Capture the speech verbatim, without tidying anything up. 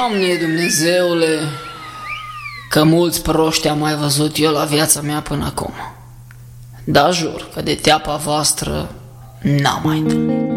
Doamne Dumnezeule, că mulți proști am mai văzut eu la viața mea până acum, dar jur că de teapa voastră n-am mai întâlnit.